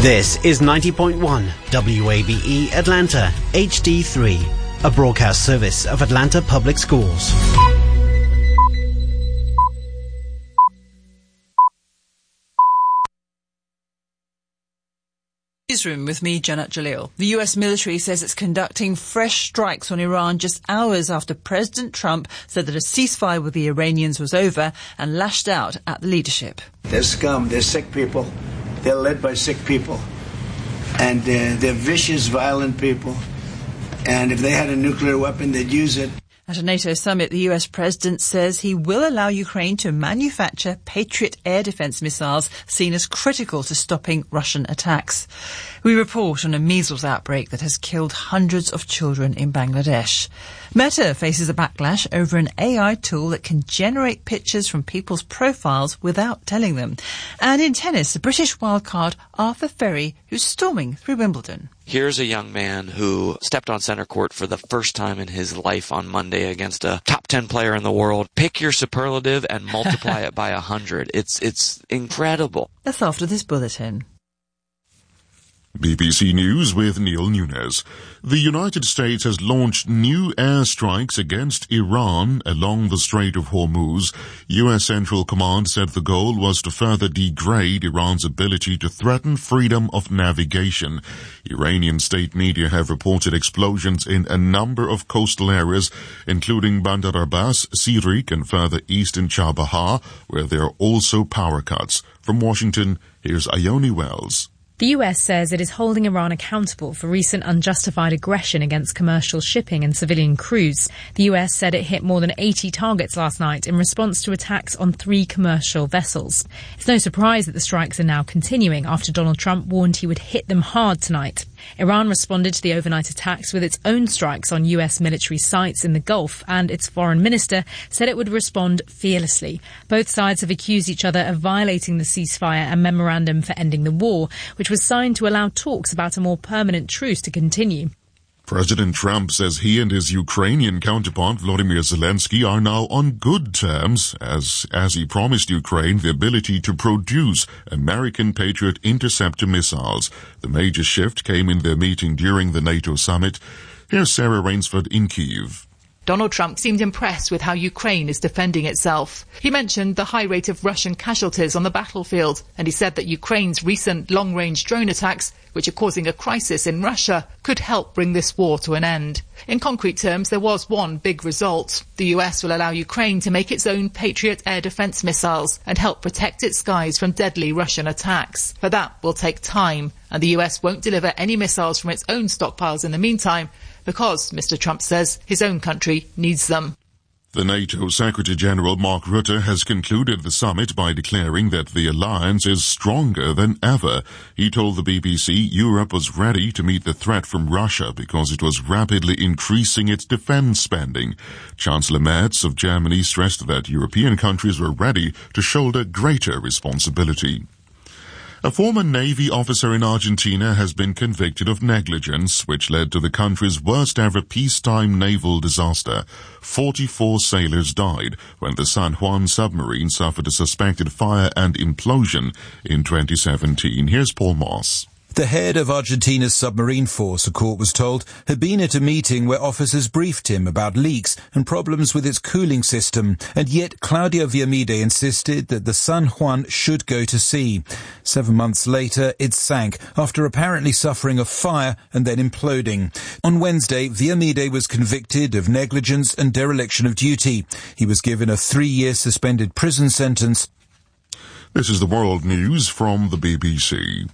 This is 90.1 WABE Atlanta HD3, a broadcast service of Atlanta Public Schools. Newsroom with me, Janat Jalil. The US military says it's conducting fresh strikes on Iran just hours after President Trump said that a ceasefire with the Iranians was over and lashed out at the leadership. They're scum. They're sick people. They're led by sick people. And they're vicious, violent people. And if they had a nuclear weapon, they'd use it. At a NATO summit, the US president says he will allow Ukraine to manufacture Patriot air defense missiles seen as critical to stopping Russian attacks. We report on a measles outbreak that has killed hundreds of children in Bangladesh. Meta faces a backlash over an AI tool that can generate pictures from people's profiles without telling them. And in tennis, the British wildcard Arthur Ferry, who's storming through Wimbledon. Here's a young man who stepped on center court for the first time in his life on Monday against a top 10 player in the world. Pick your superlative and multiply it by 100. It's incredible. That's after this bulletin. BBC News with Neil Nunes. The United States has launched new airstrikes against Iran along the Strait of Hormuz. U.S. Central Command said the goal was to further degrade Iran's ability to threaten freedom of navigation. Iranian state media have reported explosions in a number of coastal areas, including Bandar Abbas, Sirik, and further east in Chabahar, where there are also power cuts. From Washington, here's Ione Wells. The US says it is holding Iran accountable for recent unjustified aggression against commercial shipping and civilian crews. The US said it hit more than 80 targets last night in response to attacks on 3 commercial vessels. It's no surprise that the strikes are now continuing after Donald Trump warned he would hit them hard tonight. Iran responded to the overnight attacks with its own strikes on US military sites in the Gulf, and its foreign minister said it would respond fearlessly. Both sides have accused each other of violating the ceasefire and memorandum for ending the war, which was signed to allow talks about a more permanent truce to continue. President Trump says he and his Ukrainian counterpart Volodymyr Zelensky are now on good terms as he promised Ukraine the ability to produce American Patriot interceptor missiles. The major shift came in their meeting during the NATO summit. Here's Sarah Rainsford in Kyiv. Donald Trump seemed impressed with how Ukraine is defending itself. He mentioned the high rate of Russian casualties on the battlefield, and he said that Ukraine's recent long-range drone attacks, which are causing a crisis in Russia, could help bring this war to an end. In concrete terms, there was one big result. The US will allow Ukraine to make its own Patriot air defense missiles and help protect its skies from deadly Russian attacks. But that will take time, and the US won't deliver any missiles from its own stockpiles in the meantime, because, Mr. Trump says, his own country needs them. The NATO Secretary-General Mark Rutte has concluded the summit by declaring that the alliance is stronger than ever. He told the BBC Europe was ready to meet the threat from Russia because it was rapidly increasing its defense spending. Chancellor Merz of Germany stressed that European countries were ready to shoulder greater responsibility. A former Navy officer in Argentina has been convicted of negligence, which led to the country's worst-ever peacetime naval disaster. 44 sailors died when the San Juan submarine suffered a suspected fire and implosion in 2017. Here's Paul Moss. The head of Argentina's submarine force, a court was told, had been at a meeting where officers briefed him about leaks and problems with its cooling system, and yet Claudio Villamide insisted that the San Juan should go to sea. 7 months later, it sank after apparently suffering a fire and then imploding. On Wednesday, Villamide was convicted of negligence and dereliction of duty. He was given a 3-year suspended prison sentence. This is the world news from the BBC.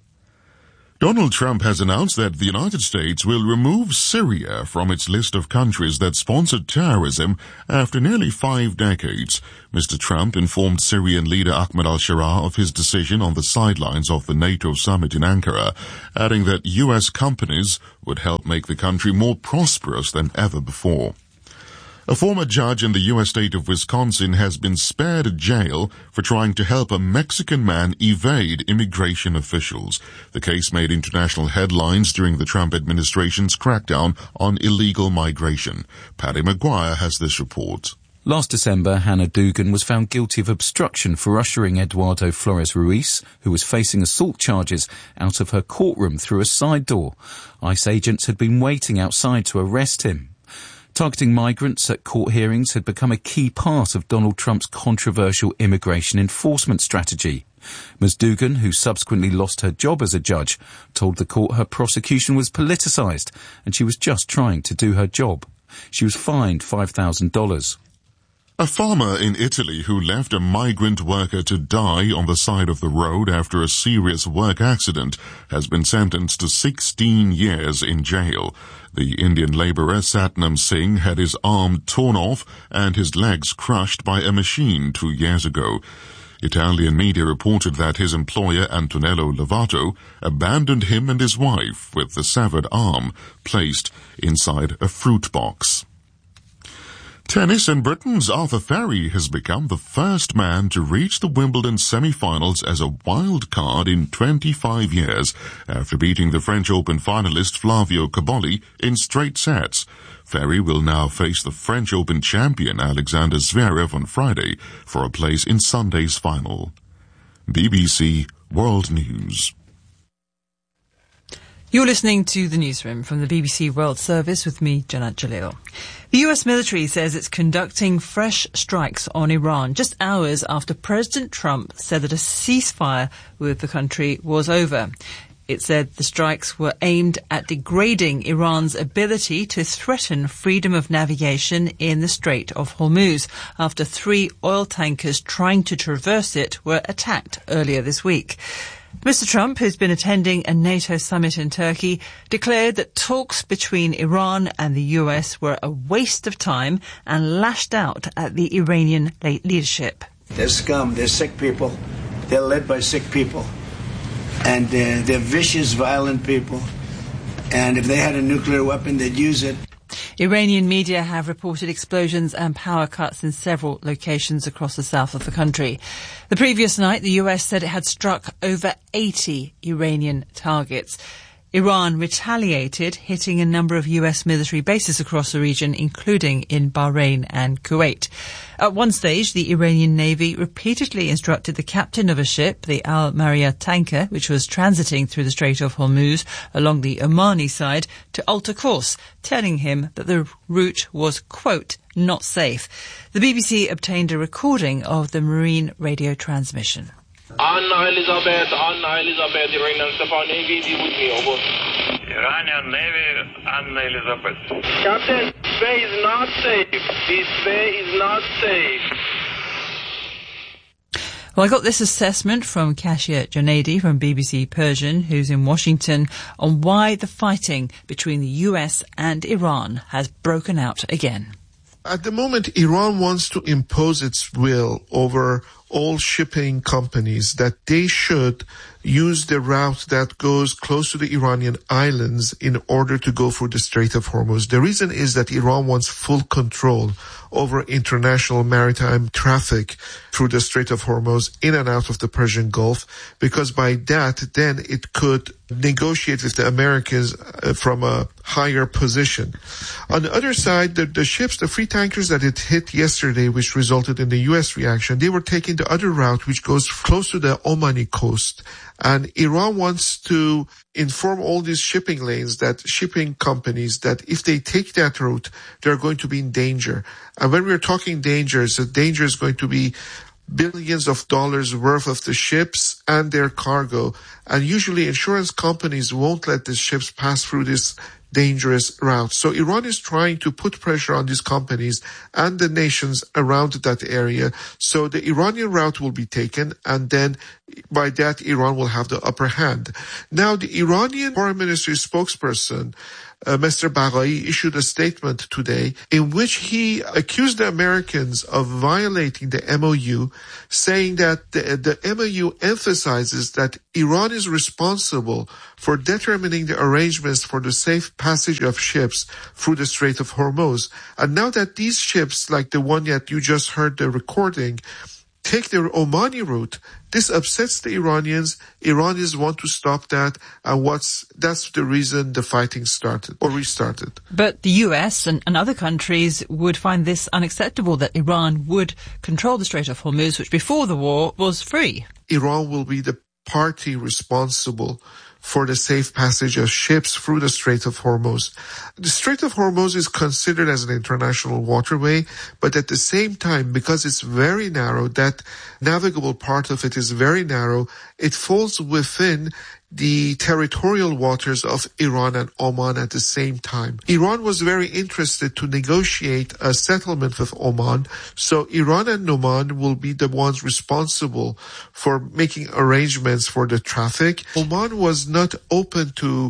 Donald Trump has announced that the United States will remove Syria from its list of countries that sponsored terrorism after nearly 5 decades. Mr. Trump informed Syrian leader Ahmed al-Sharaa of his decision on the sidelines of the NATO summit in Ankara, adding that U.S. companies would help make the country more prosperous than ever before. A former judge in the U.S. state of Wisconsin has been spared jail for trying to help a Mexican man evade immigration officials. The case made international headlines during the Trump administration's crackdown on illegal migration. Patty Maguire has this report. Last December, Hannah Dugan was found guilty of obstruction for ushering Eduardo Flores Ruiz, who was facing assault charges, out of her courtroom through a side door. ICE agents had been waiting outside to arrest him. Targeting migrants at court hearings had become a key part of Donald Trump's controversial immigration enforcement strategy. Ms. Dugan, who subsequently lost her job as a judge, told the court her prosecution was politicised and she was just trying to do her job. She was fined $5,000. A farmer in Italy who left a migrant worker to die on the side of the road after a serious work accident has been sentenced to 16 years in jail. The Indian labourer Satnam Singh had his arm torn off and his legs crushed by a machine 2 years ago. Italian media reported that his employer, Antonello Lovato, abandoned him and his wife with the severed arm placed inside a fruit box. Tennis, and Britain's Arthur Ferry has become the first man to reach the Wimbledon semi-finals as a wild card in 25 years after beating the French Open finalist Flavio Cobolli in straight sets. Ferry will now face the French Open champion Alexander Zverev on Friday for a place in Sunday's final. BBC World News. You're listening to the newsroom from the BBC World Service with me, Janat Jalil. The US military says it's conducting fresh strikes on Iran just hours after President Trump said that a ceasefire with the country was over. It said the strikes were aimed at degrading Iran's ability to threaten freedom of navigation in the Strait of Hormuz after 3 oil tankers trying to traverse it were attacked earlier this week. Mr. Trump, who's been attending a NATO summit in Turkey, declared that talks between Iran and the US were a waste of time and lashed out at the Iranian leadership. They're scum. They're sick people. They're led by sick people. And they're vicious, violent people. And if they had a nuclear weapon, they'd use it. Iranian media have reported explosions and power cuts in several locations across the south of the country. The previous night, the US said it had struck over 80 Iranian targets. Iran retaliated, hitting a number of US military bases across the region, including in Bahrain and Kuwait. At one stage, the Iranian Navy repeatedly instructed the captain of a ship, the Al Maria tanker, which was transiting through the Strait of Hormuz along the Omani side, to alter course, telling him that the route was, quote, not safe. The BBC obtained a recording of the marine radio transmission. Anna Elizabeth, Iranian Navy with me, over. Iranian Navy, Anna Elizabeth. Captain, this way is not safe. This way is not safe. Well, I got this assessment from Kashia Jonaidi from BBC Persian, who's in Washington, on why the fighting between the US and Iran has broken out again. At the moment, Iran wants to impose its will over all shipping companies that they should use the route that goes close to the Iranian islands in order to go through the Strait of Hormuz. The reason is that Iran wants full control over international maritime traffic through the Strait of Hormuz in and out of the Persian Gulf, because by that, then it could negotiate with the Americans from a higher position. On the other side, the ships, the 3 tankers that it hit yesterday, which resulted in the U.S. reaction, they were taking the other route, which goes close to the Omani coast. And Iran wants to inform all these shipping lanes, that shipping companies, that if they take that route, they're going to be in danger. And when we're talking danger, the danger is going to be billions of dollars worth of the ships and their cargo. And usually insurance companies won't let the ships pass through this dangerous route. So Iran is trying to put pressure on these companies and the nations around that area. So the Iranian route will be taken, and then by that, Iran will have the upper hand. Now, the Iranian Foreign Ministry spokesperson, Mr. Baghai, issued a statement today in which he accused the Americans of violating the MOU, saying that the MOU emphasizes that Iran is responsible for determining the arrangements for the safe passage of ships through the Strait of Hormuz. And now that these ships, like the one that you just heard the recording, take the Omani route. This upsets the Iranians. Iranians want to stop that, and that's the reason the fighting started or restarted. But the US and other countries would find this unacceptable, that Iran would control the Strait of Hormuz, which before the war was free. Iran will be the party responsible for the safe passage of ships through the Strait of Hormuz. The Strait of Hormuz is considered as an international waterway, but at the same time, because it's very narrow, that navigable part of it is very narrow, it falls within the territorial waters of Iran and Oman at the same time. Iran was very interested to negotiate a settlement with Oman, so Iran and Oman will be the ones responsible for making arrangements for the traffic. Oman was not open to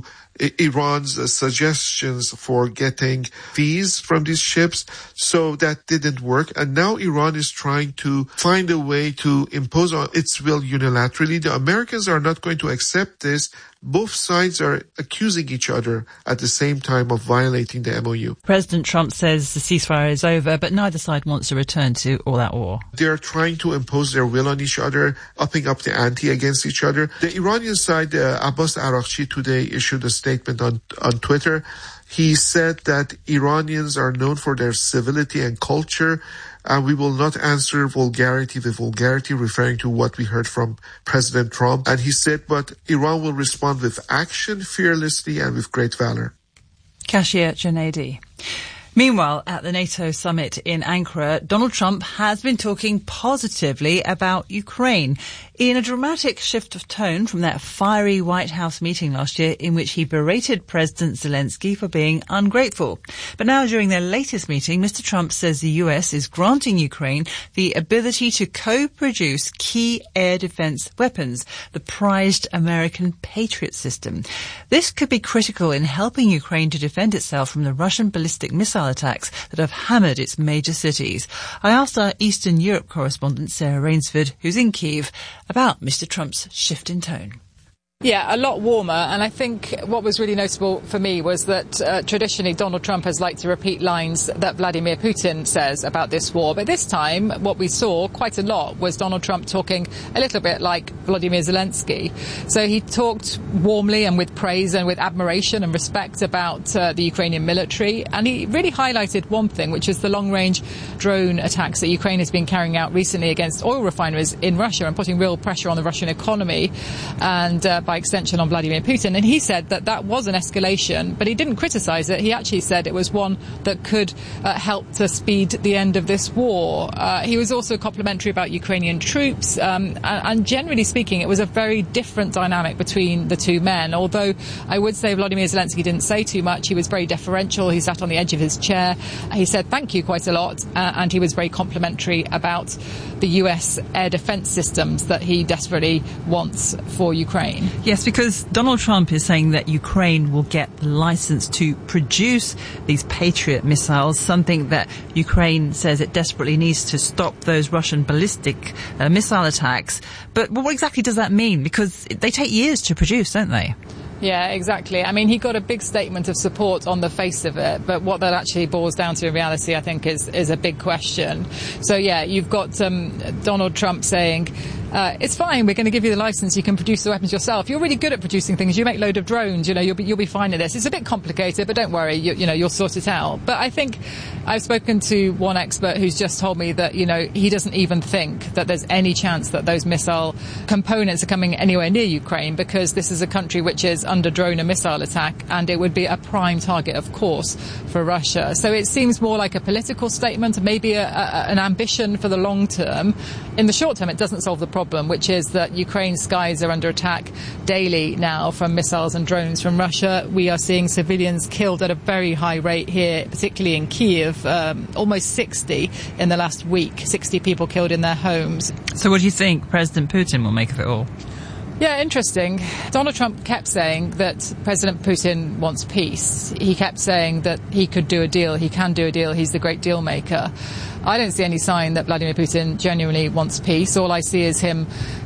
Iran's suggestions for getting fees from these ships, so that didn't work. And now Iran is trying to find a way to impose on its will unilaterally. The Americans are not going to accept this. Both sides are accusing each other at the same time of violating the MOU. President Trump says the ceasefire is over, but neither side wants to return to all-out war. They're trying to impose their will on each other, upping up the ante against each other. The Iranian side, Abbas Araghchi today issued a statement on Twitter. He said that Iranians are known for their civility and culture, and we will not answer vulgarity with vulgarity, referring to what we heard from President Trump. And he said, but Iran will respond with action, fearlessly, and with great valor. Kashia Junaidi. Meanwhile, at the NATO summit in Ankara, Donald Trump has been talking positively about Ukraine in a dramatic shift of tone from that fiery White House meeting last year in which he berated President Zelensky for being ungrateful. But now during their latest meeting, Mr. Trump says the US is granting Ukraine the ability to co-produce key air defense weapons, the prized American Patriot system. This could be critical in helping Ukraine to defend itself from the Russian ballistic missile attacks that have hammered its major cities. I asked our Eastern Europe correspondent Sarah Rainsford, who's in Kyiv, about Mr. Trump's shift in tone. Yeah, a lot warmer. And I think what was really notable for me was that traditionally Donald Trump has liked to repeat lines that Vladimir Putin says about this war. But this time, what we saw quite a lot was Donald Trump talking a little bit like Volodymyr Zelensky. So he talked warmly and with praise and with admiration and respect about the Ukrainian military. And he really highlighted one thing, which is the long-range drone attacks that Ukraine has been carrying out recently against oil refineries in Russia and putting real pressure on the Russian economy and by extension on Vladimir Putin. And he said that that was an escalation, but he didn't criticize it. He actually said it was one that could help to speed the end of this war. He was also complimentary about Ukrainian troops, and generally speaking, it was a very different dynamic between the two men. Although I would say Volodymyr Zelensky didn't say too much. He was very deferential. He sat on the edge of his chair. He said thank you quite a lot, and he was very complimentary about the US air defense systems that he desperately wants for Ukraine. Yes, because Donald Trump is saying that Ukraine will get the license to produce these Patriot missiles, something that Ukraine says it desperately needs to stop those Russian ballistic missile attacks. But what exactly does that mean? Because they take years to produce, don't they? Yeah, exactly. I mean, he got a big statement of support on the face of it, but what that actually boils down to in reality, I think, is a big question. So, yeah, you've got Donald Trump saying, it's fine, we're going to give you the license, you can produce the weapons yourself. You're really good at producing things, you make a load of drones, you'll be fine at this. It's a bit complicated, but don't worry, you'll sort it out. But I think I've spoken to one expert who's just told me that, he doesn't even think that there's any chance that those missile components are coming anywhere near Ukraine, because this is a country which is under drone and missile attack, and it would be a prime target, of course, for Russia. So it seems more like a political statement, maybe an ambition for the long term. In the short term, it doesn't solve the problem, which is that Ukraine's skies are under attack daily now from missiles and drones from Russia. We are seeing civilians killed at a very high rate here, particularly in Kyiv, almost 60 in the last week, 60 people killed in their homes. So what do you think President Putin will make of it all? Yeah, interesting. Donald Trump kept saying that President Putin wants peace. He kept saying that he could do a deal, he can do a deal, he's the great deal maker. I don't see any sign that Vladimir Putin genuinely wants peace. All I see is him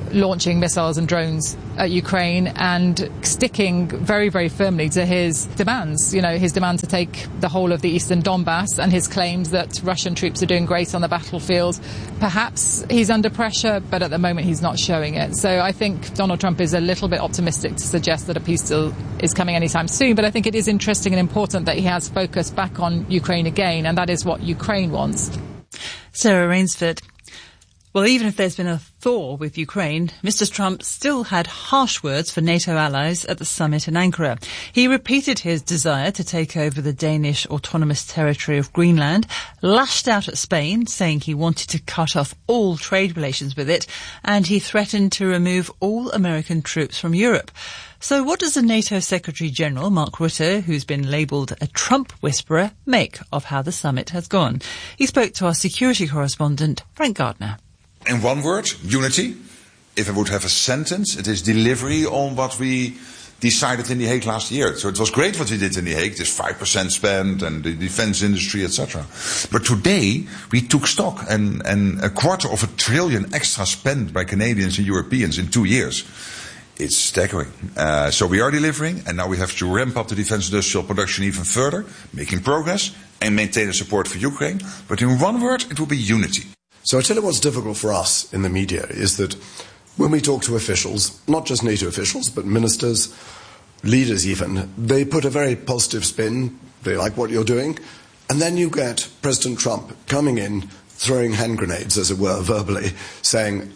launching missiles and drones at Ukraine and sticking very, very firmly to his demands. You know, his demand to take the whole of the eastern Donbass and his claims that Russian troops are doing great on the battlefield. Perhaps he's under pressure, but at the moment he's not showing it. So I think Donald Trump is a little bit optimistic to suggest that a peace deal is coming anytime soon. But I think it is interesting and important that he has focused back on Ukraine again, and that is what Ukraine wants. Sarah Rainsford. Well, even if there's been a thaw with Ukraine, Mr. Trump still had harsh words for NATO allies at the summit in Ankara. He repeated his desire to take over the Danish autonomous territory of Greenland, lashed out at Spain, saying he wanted to cut off all trade relations with it, and he threatened to remove all American troops from Europe. So what does the NATO Secretary-General, Mark Rutte, who's been labelled a Trump whisperer, make of how the summit has gone? He spoke to our security correspondent, Frank Gardner. In one word, unity. If I would have a sentence, it is delivery on what we decided in The Hague last year. So it was great what we did in The Hague, this 5% spend and the defense industry, etc. But today, we took stock and $250 billion extra spent by Canadians and Europeans in 2 years. It's staggering. So we are delivering, and now we have to ramp up the defense industrial production even further, making progress, and maintain the support for Ukraine. But in one word, it will be unity. So I tell you what's difficult for us in the media is that when we talk to officials, not just NATO officials, but ministers, leaders even, they put a very positive spin, they like what you're doing, and then you get President Trump coming in, throwing hand grenades, as it were, verbally, saying,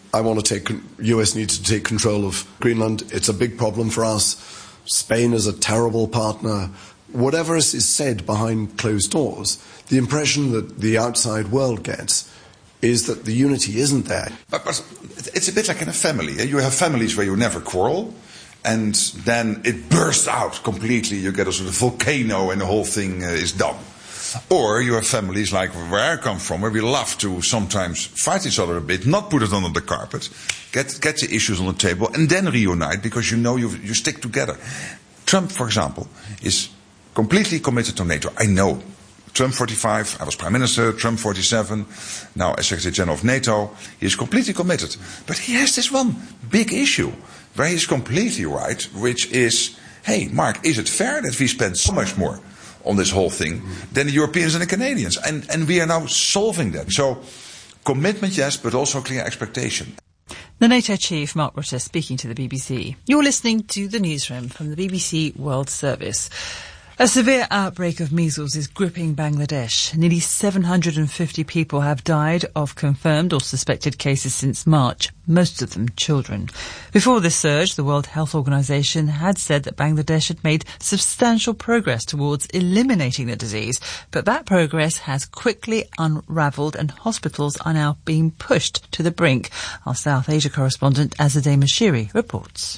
US needs to take control of Greenland, it's a big problem for us, Spain is a terrible partner. Whatever is said behind closed doors, the impression that the outside world gets is that the unity isn't there. But it's a bit like in a family. You have families where you never quarrel, and then it bursts out completely. You get a sort of volcano and the whole thing is done. Or you have families like where I come from, where we love to sometimes fight each other a bit, not put it under the carpet, get the issues on the table, and then reunite because you know you stick together. Trump, for example, is completely committed to NATO. I know. Trump 45, I was Prime Minister, Trump 47, now as Secretary General of NATO. He is completely committed. But he has this one big issue where he's completely right, which is, hey, Mark, is it fair that we spend so much more on this whole thing than the Europeans and the Canadians? And we are now solving that. So commitment, yes, but also clear expectation. The NATO chief, Mark Rutte, speaking to the BBC. You're listening to the newsroom from the BBC World Service. A severe outbreak of measles is gripping Bangladesh. Nearly 750 people have died of confirmed or suspected cases since March, most of them children. Before this surge, the World Health Organization had said that Bangladesh had made substantial progress towards eliminating the disease, but that progress has quickly unravelled and hospitals are now being pushed to the brink. Our South Asia correspondent Azadeh Mashiri reports.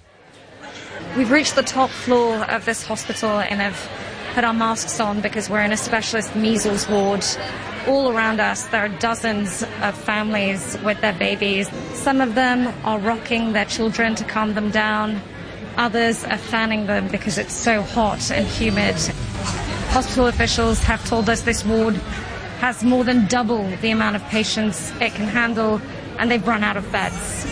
We've reached the top floor of this hospital and have put our masks on because we're in a specialist measles ward. All around us, there are dozens of families with their babies. Some of them are rocking their children to calm them down. Others are fanning them because it's so hot and humid. Hospital officials have told us this ward has more than double the amount of patients it can handle, and they've run out of beds.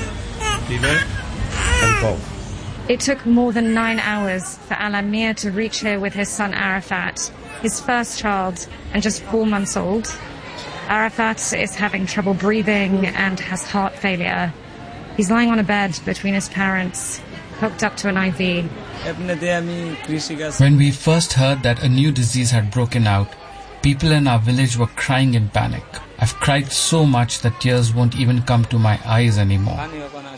It took more than 9 hours for Al-Amir to reach here with his son Arafat, his first child and just 4 months old. Arafat is having trouble breathing and has heart failure. He's lying on a bed between his parents, hooked up to an IV. When we first heard that a new disease had broken out, people in our village were crying in panic. I've cried so much that tears won't even come to my eyes anymore.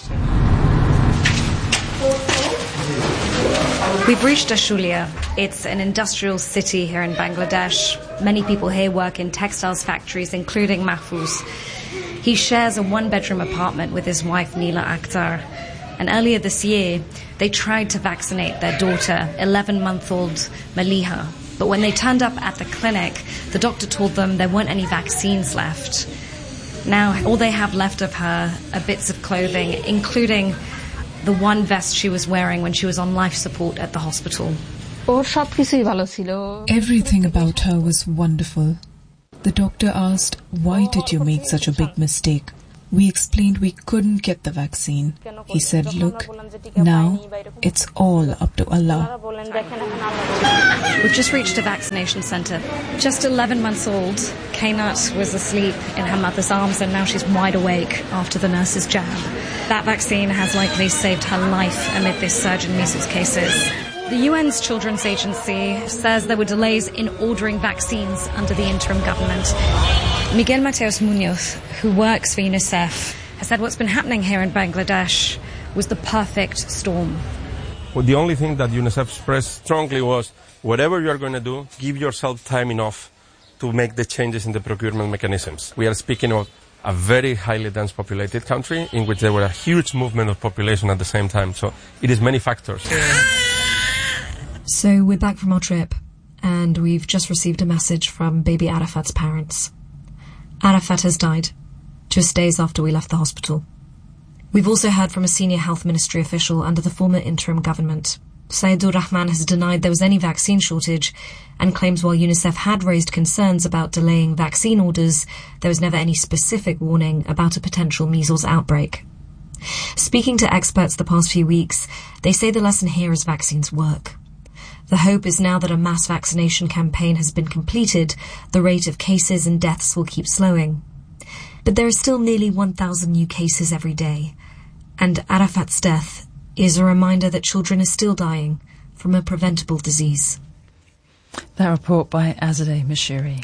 We've reached Ashulia. It's an industrial city here in Bangladesh. Many people here work in textiles factories, including Mahfouz. He shares a one-bedroom apartment with his wife, Neela Akhtar. And earlier this year, they tried to vaccinate their daughter, 11-month-old Maliha. But when they turned up at the clinic, the doctor told them there weren't any vaccines left. Now, all they have left of her are bits of clothing, including the one vest she was wearing when she was on life support at the hospital. Everything about her was wonderful. The doctor asked, "Why did you make such a big mistake?" We explained we couldn't get the vaccine. He said, look, now it's all up to Allah. We've just reached a vaccination centre. Just 11 months old, Kainat was asleep in her mother's arms and now she's wide awake after the nurse's jab. That vaccine has likely saved her life amid this surge in measles cases. The UN's Children's Agency says there were delays in ordering vaccines under the interim government. Miguel Mateos Munoz, who works for UNICEF, has said what's been happening here in Bangladesh was the perfect storm. Well, the only thing that UNICEF expressed strongly was, whatever you are going to do, give yourself time enough to make the changes in the procurement mechanisms. We are speaking of a very highly dense populated country in which there were a huge movement of population at the same time. So it is many factors. So we're back from our trip, and we've just received a message from baby Arafat's parents. Arafat has died, just days after we left the hospital. We've also heard from a senior health ministry official under the former interim government. Saeedur Rahman has denied there was any vaccine shortage and claims while UNICEF had raised concerns about delaying vaccine orders, there was never any specific warning about a potential measles outbreak. Speaking to experts the past few weeks, they say the lesson here is vaccines work. The hope is now that a mass vaccination campaign has been completed, the rate of cases and deaths will keep slowing. But there are still nearly 1,000 new cases every day, and Arafat's death is a reminder that children are still dying from a preventable disease. That report by Azadeh Mashiri.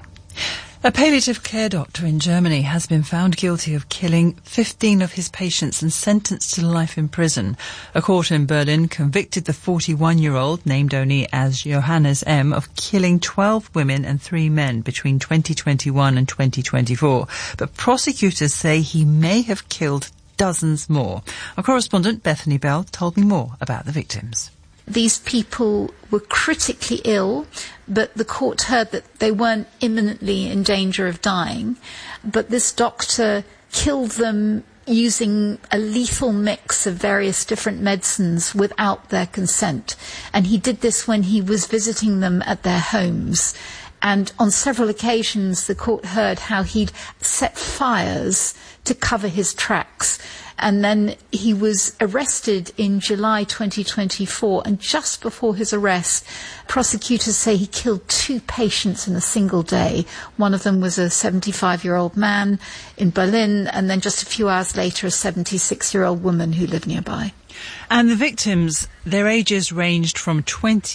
A palliative care doctor in Germany has been found guilty of killing 15 of his patients and sentenced to life in prison. A court in Berlin convicted the 41-year-old, named only as Johannes M., of killing 12 women and 3 men between 2021 and 2024. But prosecutors say he may have killed dozens more. Our correspondent Bethany Bell told me more about the victims. These people were critically ill, but the court heard that they weren't imminently in danger of dying. But this doctor killed them using a lethal mix of various different medicines without their consent. And he did this when he was visiting them at their homes. And on several occasions, the court heard how he'd set fires to cover his tracks. And then he was arrested in July 2024, and just before his arrest, prosecutors say he killed 2 patients in a single day. One of them was a 75-year-old man in Berlin, and then just a few hours later, a 76-year-old woman who lived nearby. And the victims, their ages ranged from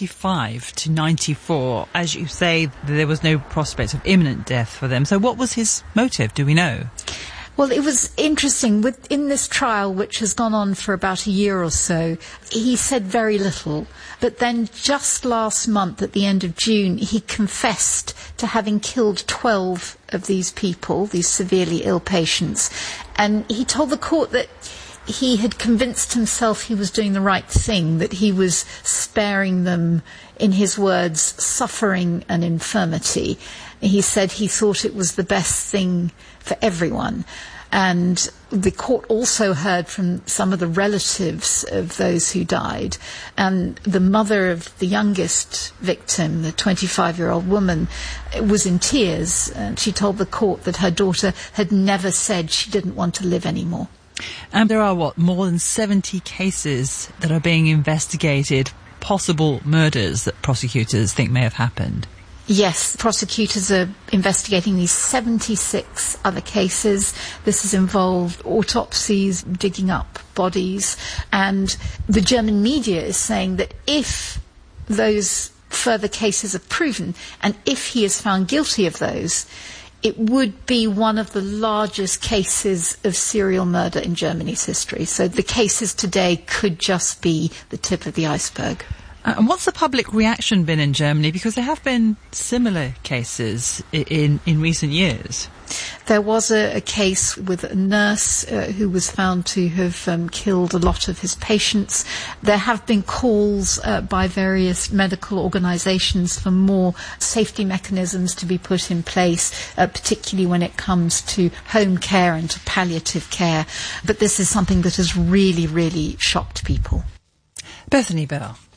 25 to 94. As you say, there was no prospect of imminent death for them. So what was his motive? Do we know? Well, it was interesting. In this trial, which has gone on for about a year or so, he said very little. But then just last month, at the end of June, he confessed to having killed 12 of these people, these severely ill patients. And he told the court that he had convinced himself he was doing the right thing, that he was sparing them, in his words, suffering and infirmity. He said he thought it was the best thing for everyone. And the court also heard from some of the relatives of those who died. And the mother of the youngest victim, the 25-year-old woman, was in tears. And she told the court that her daughter had never said she didn't want to live anymore. And there are, more than 70 cases that are being investigated, possible murders that prosecutors think may have happened. Yes, prosecutors are investigating these 76 other cases. This has involved autopsies, digging up bodies, and the German media is saying that if those further cases are proven, and if he is found guilty of those, it would be one of the largest cases of serial murder in Germany's history. So the cases today could just be the tip of the iceberg. And what's the public reaction been in Germany? Because there have been similar cases in recent years. There was a case with a nurse who was found to have killed a lot of his patients. There have been calls by various medical organisations for more safety mechanisms to be put in place, particularly when it comes to home care and to palliative care. But this is something that has really, really shocked people. Bethany Bell.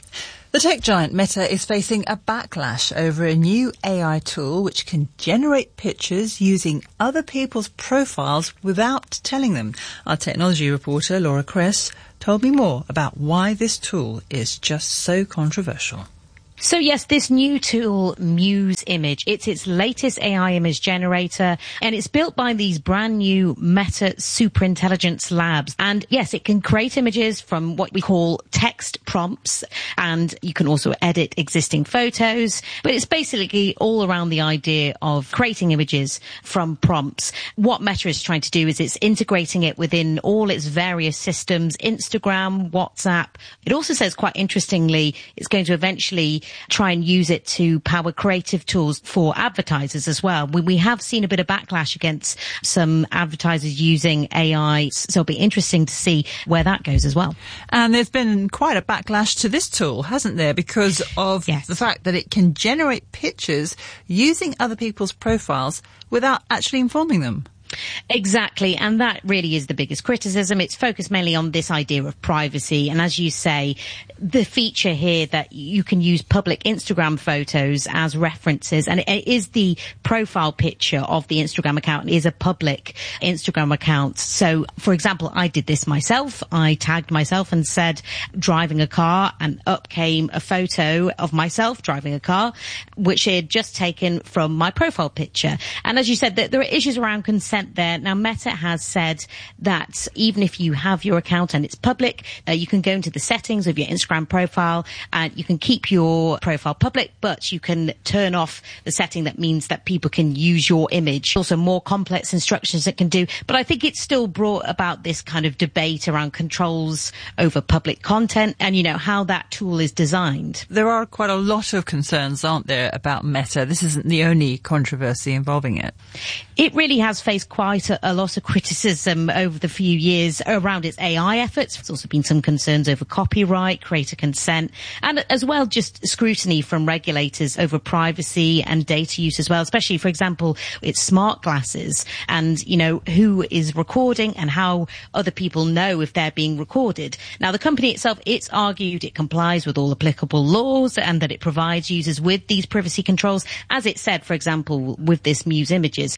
The tech giant Meta is facing a backlash over a new AI tool which can generate pictures using other people's profiles without telling them. Our technology reporter, Laura Kress, told me more about why this tool is just so controversial. So yes, this new tool, Muse Image, it's its latest AI image generator, and it's built by these brand new Meta Superintelligence Labs. And yes, it can create images from what we call text prompts, and you can also edit existing photos. But it's basically all around the idea of creating images from prompts. What Meta is trying to do is it's integrating it within all its various systems, Instagram, WhatsApp. It also says, quite interestingly, it's going to eventually try and use it to power creative tools for advertisers as well. We have seen a bit of backlash against some advertisers using AI, so it'll be interesting to see where that goes as well. And there's been quite a backlash to this tool, hasn't there, because of the fact that it can generate pictures using other people's profiles without actually informing them. Exactly, and that really is the biggest criticism. It's focused mainly on this idea of privacy, and as you say, the feature here that you can use public Instagram photos as references, and it is the profile picture of the Instagram account is a public Instagram account. So, for example, I did this myself. I tagged myself and said driving a car, and up came a photo of myself driving a car, which I had just taken from my profile picture. And as you said, there are issues around consent there. Now, Meta has said that even if you have your account and it's public, you can go into the settings of your Instagram profile and you can keep your profile public, but you can turn off the setting that means that people can use your image. Also more complex instructions it can do. But I think it's still brought about this kind of debate around controls over public content and, you know, how that tool is designed. There are quite a lot of concerns, aren't there, about Meta? This isn't the only controversy involving it. It really has faced quite a lot of criticism over the few years around its AI efforts. There's also been some concerns over copyright, creator consent, and as well just scrutiny from regulators over privacy and data use as well, especially, for example, its smart glasses and, you know, who is recording and how other people know if they're being recorded. Now, the company itself, it's argued it complies with all applicable laws and that it provides users with these privacy controls, as it said, for example, with this Muse Images.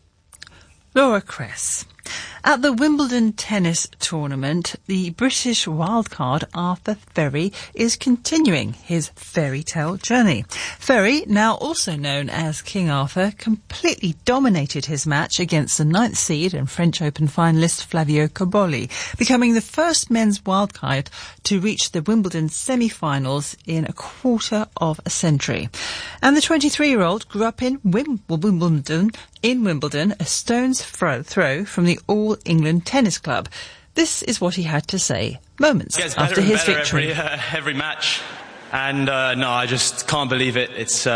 Laura Kress. At the Wimbledon tennis tournament, the British wildcard Arthur Ferry is continuing his fairy tale journey. Ferry, now also known as King Arthur, completely dominated his match against the 9th seed and French Open finalist Flavio Cobolli, becoming the first men's wildcard to reach the Wimbledon semi-finals in a quarter of a century. And the 23-year-old grew up in Wimbledon, a stone's throw from the All England Tennis Club. This is what he had to say moments after his victory. Every match, and no, I just can't believe it. It's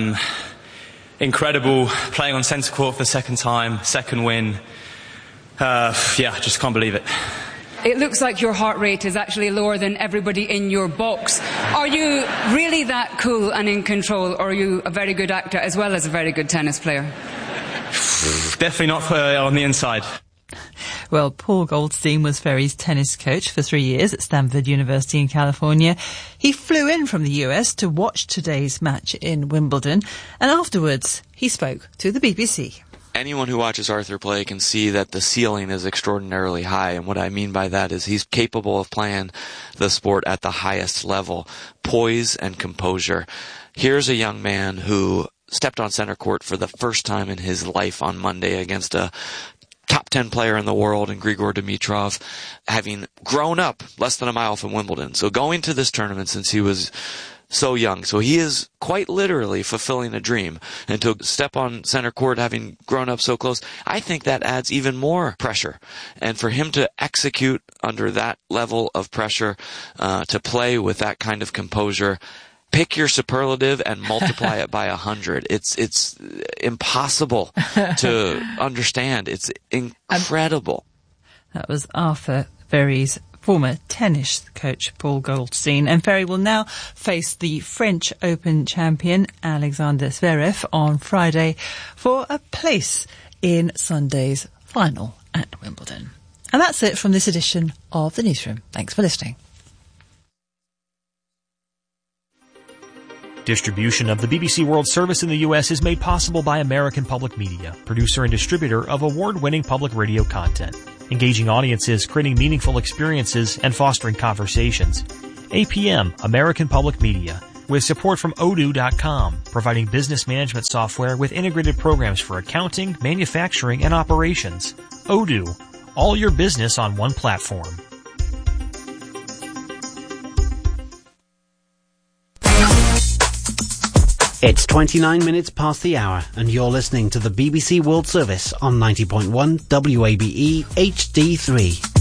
incredible playing on centre court for the second time, second win. I just can't believe it. It looks like your heart rate is actually lower than everybody in your box. Are you really that cool and in control, or are you a very good actor as well as a very good tennis player? Definitely not on the inside. Well, Paul Goldstein was Ferry's tennis coach for 3 years at Stanford University in California. He flew in from the US to watch today's match in Wimbledon, and afterwards he spoke to the BBC. Anyone who watches Arthur play can see that the ceiling is extraordinarily high, and what I mean by that is he's capable of playing the sport at the highest level, poise and composure. Here's a young man who stepped on center court for the first time in his life on Monday against a top 10 player in the world in Grigor Dimitrov, having grown up less than a mile from Wimbledon. So going to this tournament since he was so young. So he is quite literally fulfilling a dream. And to step on center court having grown up so close, I think that adds even more pressure. And for him to execute under that level of pressure, to play with that kind of composure, pick your superlative and multiply it by 100. It's impossible to understand. It's incredible. That was Arthur Ferry's former tennis coach, Paul Goldstein. And Ferry will now face the French Open champion, Alexander Zverev, on Friday for a place in Sunday's final at Wimbledon. And that's it from this edition of The Newsroom. Thanks for listening. Distribution of the BBC World Service in the U.S. is made possible by American Public Media, producer and distributor of award-winning public radio content, engaging audiences, creating meaningful experiences, and fostering conversations. APM, American Public Media, with support from Odoo.com, providing business management software with integrated programs for accounting, manufacturing, and operations. Odoo, all your business on one platform. It's 29 minutes past the hour, and you're listening to the BBC World Service on 90.1 WABE HD3.